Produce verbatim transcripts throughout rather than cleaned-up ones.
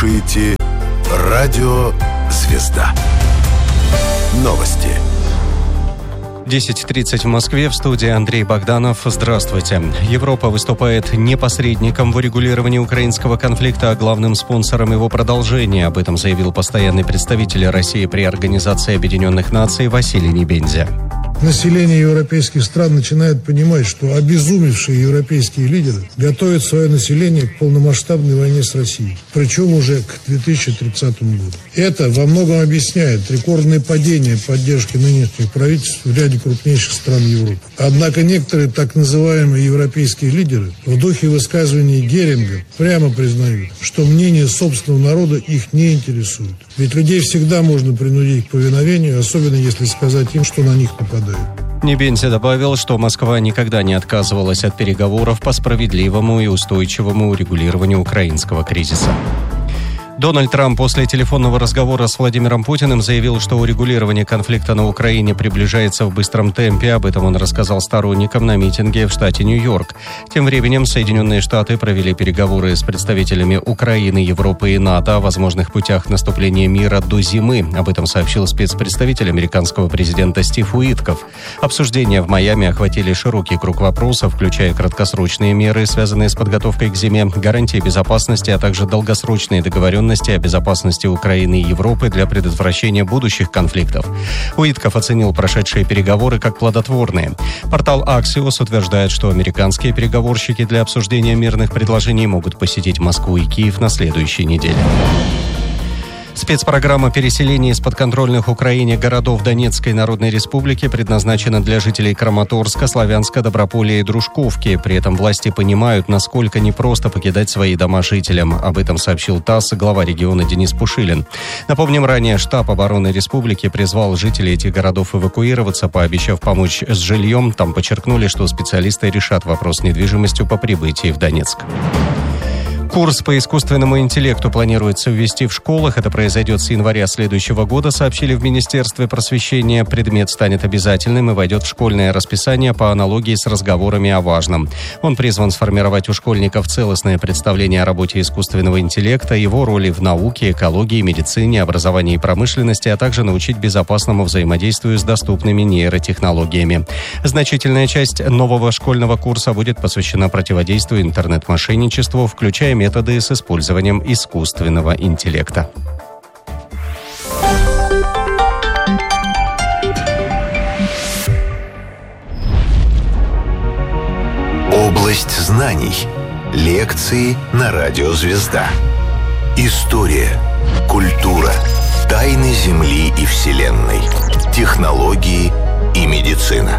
слушаете Радио «Звезда». Новости. десять тридцать в Москве. В студии Андрей Богданов. Здравствуйте. Европа выступает не посредником в урегулировании украинского конфликта, а главным спонсором его продолжения. Об этом заявил постоянный представитель России при Организации Объединенных Наций Василий Небензя. Население европейских стран начинает понимать, что обезумевшие европейские лидеры готовят свое население к полномасштабной войне с Россией, причем уже к две тысячи тридцатому году. Это во многом объясняет рекордное падение поддержки нынешних правительств в ряде крупнейших стран Европы. Однако некоторые так называемые европейские лидеры в духе высказываний Геринга прямо признают, что мнение собственного народа их не интересует. Ведь людей всегда можно принудить к повиновению, особенно если сказать им, что на них нападают. Небензя добавил, что Москва никогда не отказывалась от переговоров по справедливому и устойчивому урегулированию украинского кризиса. Дональд Трамп после телефонного разговора с Владимиром Путиным заявил, что урегулирование конфликта на Украине приближается в быстром темпе. Об этом он рассказал сторонникам на митинге в штате Нью-Йорк. Тем временем Соединенные Штаты провели переговоры с представителями Украины, Европы и НАТО о возможных путях наступления мира до зимы. Об этом сообщил спецпредставитель американского президента Стив Уитков. Обсуждения в Майами охватили широкий круг вопросов, включая краткосрочные меры, связанные с подготовкой к зиме, гарантии безопасности, а также долгосрочные договоренности о безопасности Украины и Европы для предотвращения будущих конфликтов. Уитков оценил прошедшие переговоры как плодотворные. Портал Axios утверждает, что американские переговорщики для обсуждения мирных предложений могут посетить Москву и Киев на следующей неделе. Спецпрограмма переселения из подконтрольных Украине городов Донецкой Народной Республики предназначена для жителей Краматорска, Славянска, Доброполя и Дружковки. При этом власти понимают, насколько непросто покидать свои дома жителям. Об этом сообщил ТАСС глава региона Денис Пушилин. Напомним, ранее штаб обороны республики призвал жителей этих городов эвакуироваться, пообещав помочь с жильем. Там подчеркнули, что специалисты решат вопрос с недвижимостью по прибытии в Донецк. Курс по искусственному интеллекту планируется ввести в школах. Это произойдет с января следующего года, сообщили в Министерстве просвещения. Предмет станет обязательным и войдет в школьное расписание по аналогии с разговорами о важном. Он призван сформировать у школьников целостное представление о работе искусственного интеллекта, его роли в науке, экологии, медицине, образовании и промышленности, а также научить безопасному взаимодействию с доступными нейротехнологиями. Значительная часть нового школьного курса будет посвящена противодействию интернет-мошенничеству, включая методы с использованием искусственного интеллекта. Область знаний. Лекции на Радио «Звезда». История, культура, тайны Земли и Вселенной, технологии и медицина.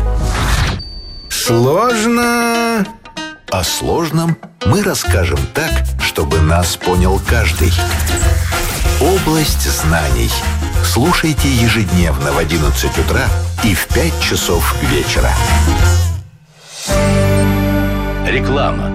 Сложно... О сложном мы расскажем так, чтобы нас понял каждый. Область знаний. Слушайте ежедневно в одиннадцать утра и в пять часов вечера. Реклама.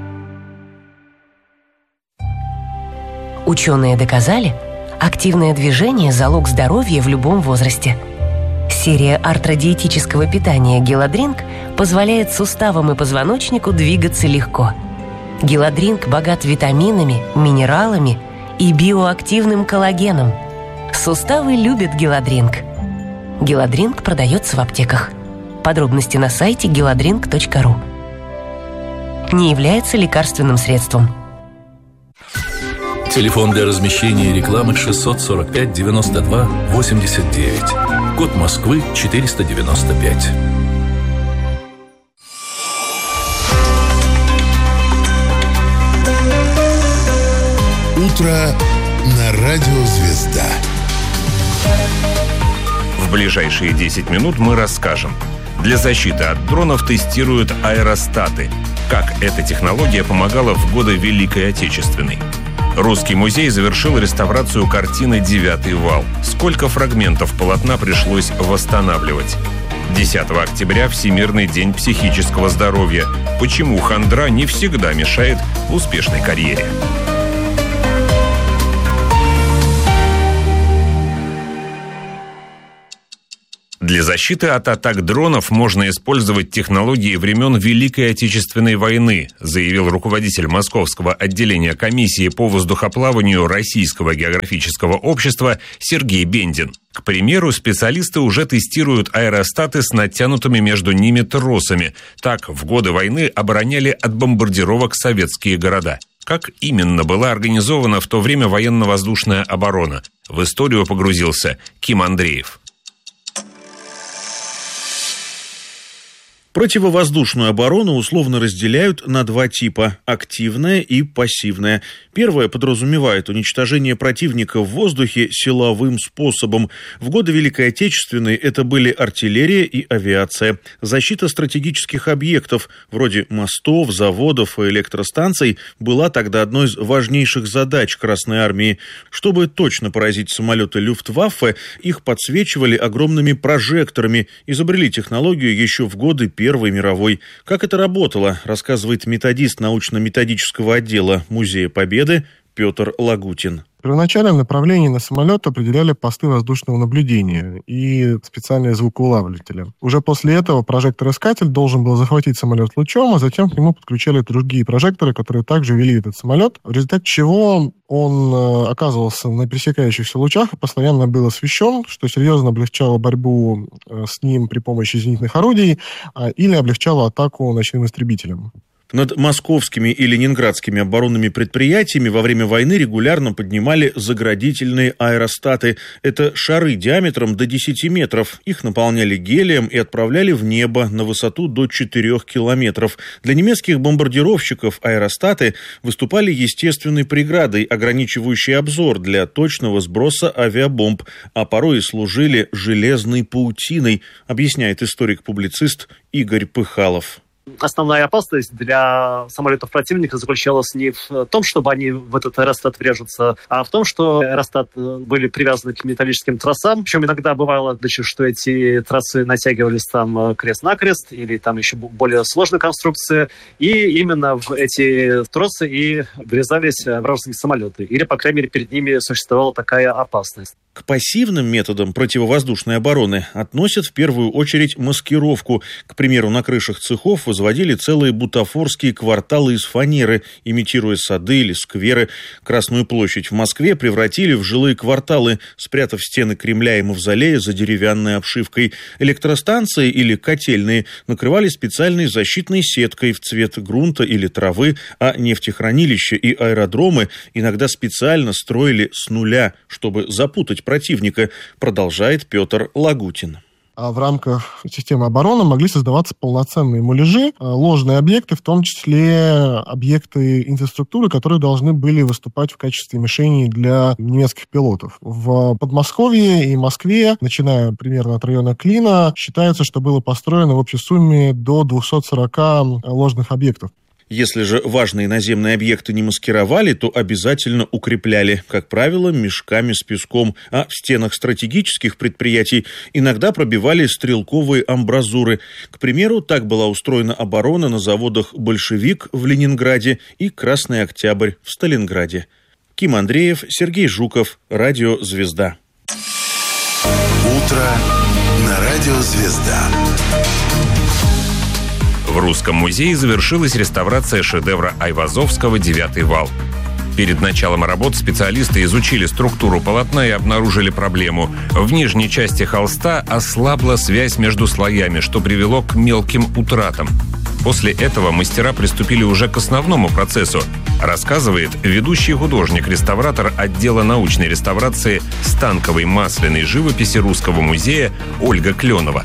Ученые доказали, активное движение – залог здоровья в любом возрасте. Серия артродиетического питания «Геладринк» позволяет суставам и позвоночнику двигаться легко. «Геладринк» богат витаминами, минералами и биоактивным коллагеном. Суставы любят «Геладринк». «Геладринк» продается в аптеках. Подробности на сайте геладринк точка ру. Не является лекарственным средством. Телефон для размещения рекламы шестьсот сорок пять девяносто два восемьдесят девять. Код Москвы четыреста девяносто пять. Утро на Радио «Звезда». В ближайшие десять минут мы расскажем. Для защиты от дронов тестируют аэростаты. Как эта технология помогала в годы Великой Отечественной. Русский музей завершил реставрацию картины «Девятый вал». Сколько фрагментов полотна пришлось восстанавливать? десятого октября – Всемирный день психического здоровья. Почему хандра не всегда мешает успешной карьере? Для защиты от атак дронов можно использовать технологии времен Великой Отечественной войны, заявил руководитель Московского отделения комиссии по воздухоплаванию Российского географического общества Сергей Бендин. К примеру, специалисты уже тестируют аэростаты с натянутыми между ними тросами. Так, в годы войны обороняли от бомбардировок советские города. Как именно была организована в то время военно-воздушная оборона? В историю погрузился Ким Андреев. Противовоздушную оборону условно разделяют на два типа – активная и пассивная. Первая подразумевает уничтожение противника в воздухе силовым способом. В годы Великой Отечественной это были артиллерия и авиация. Защита стратегических объектов, вроде мостов, заводов и электростанций, была тогда одной из важнейших задач Красной Армии. Чтобы точно поразить самолеты Люфтваффе, их подсвечивали огромными прожекторами, изобрели технологию еще в годы Первой мировой. Как это работало, рассказывает методист научно-методического отдела Музея Победы Петр Лагутин. В первоначальном направлении на самолет определяли посты воздушного наблюдения и специальные звукоулавливатели. Уже после этого прожектор-искатель должен был захватить самолет лучом, а затем к нему подключали другие прожекторы, которые также вели этот самолет, в результате чего он оказывался на пересекающихся лучах и постоянно был освещен, что серьезно облегчало борьбу с ним при помощи зенитных орудий или облегчало атаку ночным истребителям. Над московскими и ленинградскими оборонными предприятиями во время войны регулярно поднимали заградительные аэростаты. Это шары диаметром до десяти метров. Их наполняли гелием и отправляли в небо на высоту до четырёх километров. Для немецких бомбардировщиков аэростаты выступали естественной преградой, ограничивающей обзор для точного сброса авиабомб, а порой и служили железной паутиной, объясняет историк-публицист Игорь Пыхалов. Основная опасность для самолетов противника заключалась не в том, чтобы они в этот аэростат врежутся, а в том, что аэростаты были привязаны к металлическим тросам. Причем иногда бывало, что эти тросы натягивались там крест-накрест или там еще более сложная конструкция. И именно в эти тросы и врезались вражеские самолеты. Или, по крайней мере, перед ними существовала такая опасность. К пассивным методам противовоздушной обороны относят в первую очередь маскировку. К примеру, на крышах цехов возводили целые бутафорские кварталы из фанеры, имитируя сады или скверы. Красную площадь в Москве превратили в жилые кварталы, спрятав стены Кремля и Мавзолея за деревянной обшивкой. Электростанции или котельные накрывали специальной защитной сеткой в цвет грунта или травы, а нефтехранилища и аэродромы иногда специально строили с нуля, чтобы запутать противника, продолжает Петр Лагутин. А в рамках системы обороны могли создаваться полноценные муляжи, ложные объекты, в том числе объекты инфраструктуры, которые должны были выступать в качестве мишеней для немецких пилотов. В Подмосковье и Москве, начиная примерно от района Клина, считается, что было построено в общей сумме до двухсот сорока ложных объектов. Если же важные наземные объекты не маскировали, то обязательно укрепляли, как правило, мешками с песком, а в стенах стратегических предприятий иногда пробивали стрелковые амбразуры. К примеру, так была устроена оборона на заводах «Большевик» в Ленинграде и «Красный Октябрь» в Сталинграде. Ким Андреев, Сергей Жуков, Радио «Звезда». Утро на Радио «Звезда». В Русском музее завершилась реставрация шедевра Айвазовского «Девятый вал». Перед началом работ специалисты изучили структуру полотна и обнаружили проблему. В нижней части холста ослабла связь между слоями, что привело к мелким утратам. После этого мастера приступили уже к основному процессу, рассказывает ведущий художник-реставратор отдела научной реставрации станковой масляной живописи Русского музея Ольга Кленова.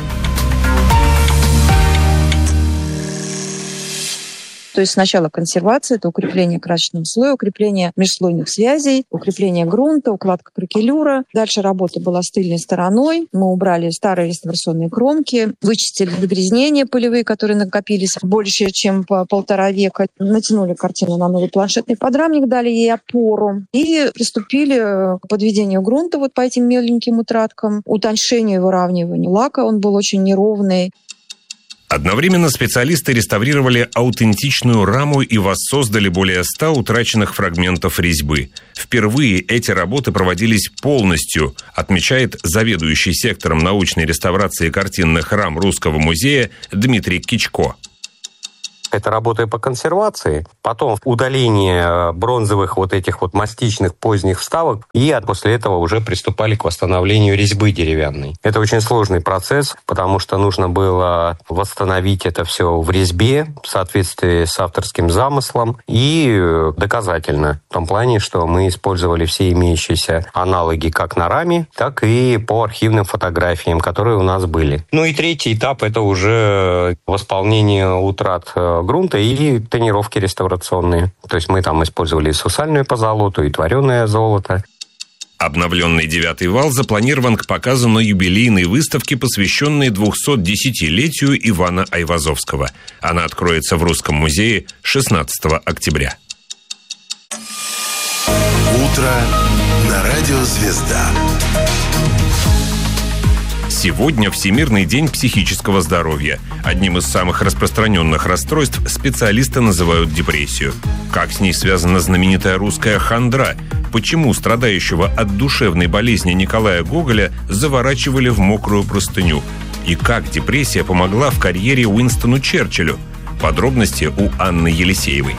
То есть сначала консервация, это укрепление красочного слоя, укрепление межслойных связей, укрепление грунта, укладка кракелюра. Дальше работа была с тыльной стороной. Мы убрали старые реставрационные кромки, вычистили загрязнения пылевые, которые накопились больше, чем по полтора века. Натянули картину на новый планшетный подрамник, дали ей опору и приступили к подведению грунта вот по этим меленьким утраткам, утоньшению и выравниванию лака. Он был очень неровный. Одновременно специалисты реставрировали аутентичную раму и воссоздали более ста утраченных фрагментов резьбы. Впервые эти работы проводились полностью, отмечает заведующий сектором научной реставрации картинных рам Русского музея Дмитрий Кичко. Это работа по консервации, потом удаление бронзовых вот этих вот мастичных поздних вставок, и после этого уже приступали к восстановлению резьбы деревянной. Это очень сложный процесс, потому что нужно было восстановить это все в резьбе в соответствии с авторским замыслом и доказательно, в том плане, что мы использовали все имеющиеся аналоги как на раме, так и по архивным фотографиям, которые у нас были. Ну и третий этап – это уже восполнение утрат грунта и тонировки реставрационные. То есть мы там использовали и сусальную позолоту, и твореное золото. Обновленный девятый вал запланирован к показу на юбилейной выставке, посвященной двухсотдесятилетию Ивана Айвазовского. Она откроется в Русском музее шестнадцатого октября. Утро на радио «Звезда». Сегодня Всемирный день психического здоровья. Одним из самых распространенных расстройств специалисты называют депрессию. Как с ней связана знаменитая русская хандра? Почему страдающего от душевной болезни Николая Гоголя заворачивали в мокрую простыню? И как депрессия помогла в карьере Уинстону Черчиллю? Подробности у Анны Елисеевой.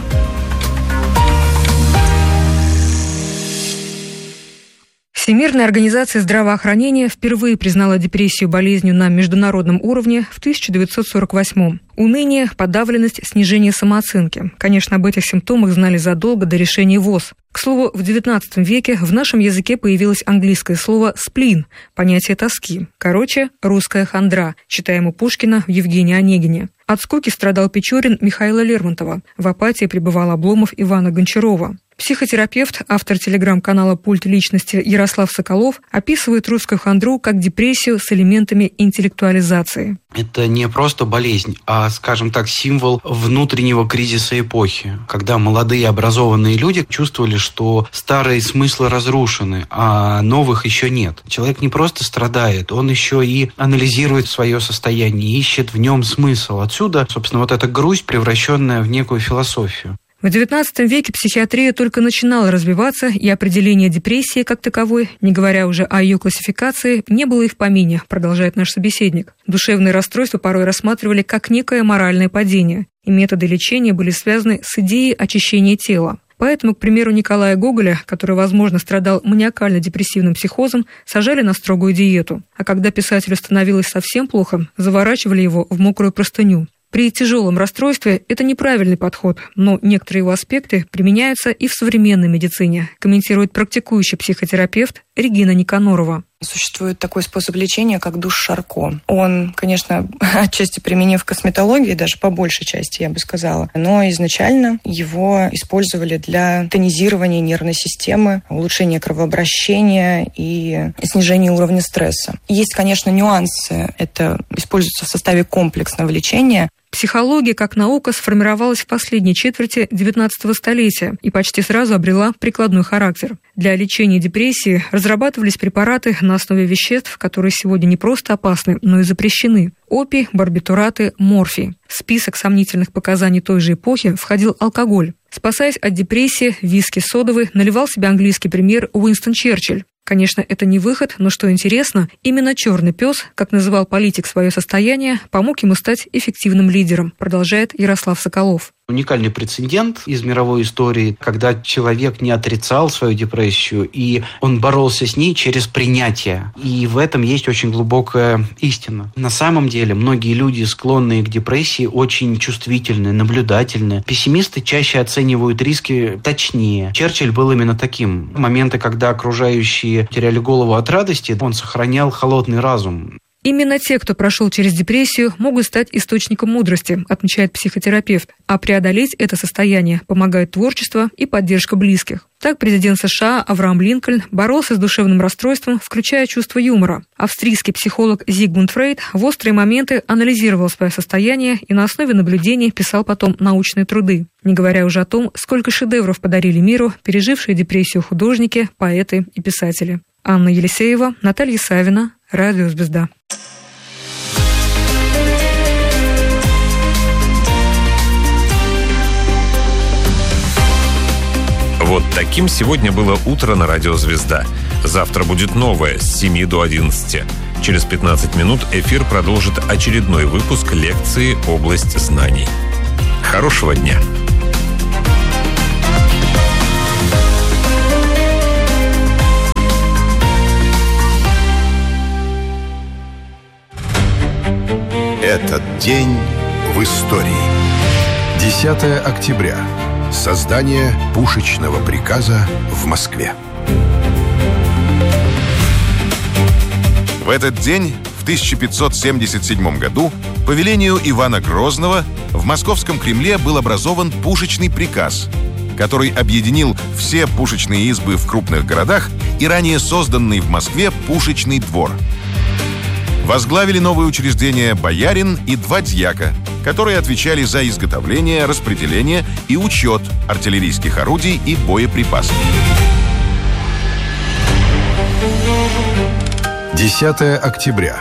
Всемирная организация здравоохранения впервые признала депрессию болезнью на международном уровне в тысяча девятьсот сорок восьмом. Уныние, подавленность, снижение самооценки. Конечно, об этих симптомах знали задолго до решения ВОЗ. К слову, в девятнадцатом веке в нашем языке появилось английское слово «сплин» – понятие тоски. Короче, русская хандра, читаем у Пушкина в Евгении Онегине. От скуки страдал Печорин Михаила Лермонтова. В апатии пребывал Обломов Ивана Гончарова. Психотерапевт, автор телеграм-канала «Пульт личности» Ярослав Соколов описывает русскую хандру как депрессию с элементами интеллектуализации. Это не просто болезнь, а, скажем так, символ внутреннего кризиса эпохи, когда молодые образованные люди чувствовали, что старые смыслы разрушены, а новых еще нет. Человек не просто страдает, он еще и анализирует свое состояние, ищет в нем смысл. Отсюда, собственно, вот эта грусть, превращенная в некую философию. В девятнадцатом веке психиатрия только начинала развиваться, и определение депрессии как таковой, не говоря уже о ее классификации, не было и в помине, продолжает наш собеседник. Душевные расстройства порой рассматривали как некое моральное падение, и методы лечения были связаны с идеей очищения тела. Поэтому, к примеру, Николая Гоголя, который, возможно, страдал маниакально-депрессивным психозом, сажали на строгую диету. А когда писателю становилось совсем плохо, заворачивали его в мокрую простыню. При тяжелом расстройстве это неправильный подход, но некоторые его аспекты применяются и в современной медицине, комментирует практикующий психотерапевт Регина Никанорова. Существует такой способ лечения, как душ Шарко. Он, конечно, отчасти применим в косметологии, даже по большей части, я бы сказала. Но изначально его использовали для тонизирования нервной системы, улучшения кровообращения и снижения уровня стресса. Есть, конечно, нюансы. Это используется в составе комплексного лечения. Психология как наука сформировалась в последней четверти девятнадцатого столетия и почти сразу обрела прикладной характер. Для лечения депрессии разрабатывались препараты на основе веществ, которые сегодня не просто опасны, но и запрещены. Опий, барбитураты, морфий. В список сомнительных показаний той же эпохи входил алкоголь. Спасаясь от депрессии, виски содовый наливал себе английский премьер Уинстон Черчилль. Конечно, это не выход, но что интересно, именно черный пес, как называл политик свое состояние, помог ему стать эффективным лидером, продолжает Ярослав Соколов. Уникальный прецедент из мировой истории, когда человек не отрицал свою депрессию, и он боролся с ней через принятие. И в этом есть очень глубокая истина. На самом деле, многие люди, склонные к депрессии, очень чувствительны, наблюдательны. Пессимисты чаще оценивают риски точнее. Черчилль был именно таким. Моменты, когда окружающие теряли голову от радости, он сохранял холодный разум. Именно те, кто прошел через депрессию, могут стать источником мудрости, отмечает психотерапевт. А преодолеть это состояние помогает творчество и поддержка близких. Так президент США Авраам Линкольн боролся с душевным расстройством, включая чувство юмора. Австрийский психолог Зигмунд Фрейд в острые моменты анализировал свое состояние и на основе наблюдений писал потом научные труды. Не говоря уже о том, сколько шедевров подарили миру пережившие депрессию художники, поэты и писатели. Анна Елисеева, Наталья Савина, Радио «Звезда». Вот таким сегодня было утро на радио «Звезда». Завтра будет новое с семи до одиннадцати. Через пятнадцать минут эфир продолжит очередной выпуск лекции «Область знаний». Хорошего дня! Этот день в истории. десятое октября. Создание пушечного приказа в Москве. В этот день, в тысяча пятьсот семьдесят седьмом году, по велению Ивана Грозного в Московском Кремле был образован пушечный приказ, который объединил все пушечные избы в крупных городах и ранее созданный в Москве пушечный двор. Возглавили новые учреждения боярин и два дьяка, которые отвечали за изготовление, распределение и учет артиллерийских орудий и боеприпасов. десятое октября.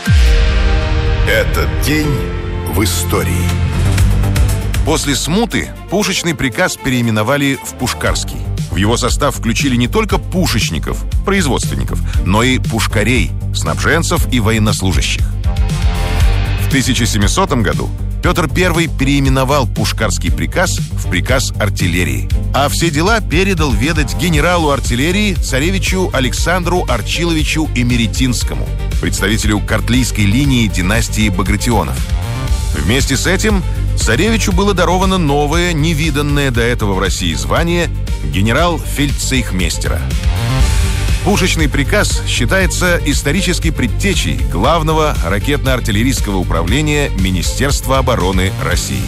Этот день в истории. После смуты пушечный приказ переименовали в Пушкарский. В его состав включили не только пушечников, производственников, но и пушкарей, снабженцев и военнослужащих. В тысяча семисотом году Петр Первый переименовал Пушкарский приказ в приказ артиллерии, а все дела передал ведать генералу артиллерии царевичу Александру Арчиловичу Эмеретинскому, представителю картлийской линии династии Багратионов. Вместе с этим царевичу было даровано новое, невиданное до этого в России звание генерал-фельдцейхмейстера. Пушечный приказ считается исторической предтечей главного ракетно-артиллерийского управления Министерства обороны России.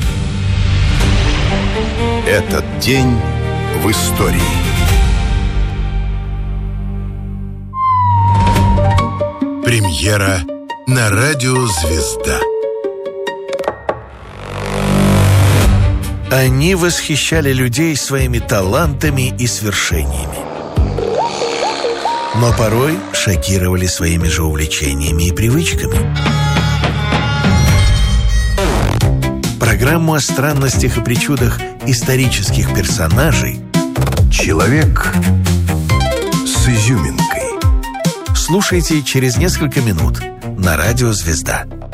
Этот день в истории. Премьера на радио «Звезда». Они восхищали людей своими талантами и свершениями, но порой шокировали своими же увлечениями и привычками. Программу о странностях и причудах исторических персонажей «Человек с изюминкой». Слушайте через несколько минут на радио «Звезда».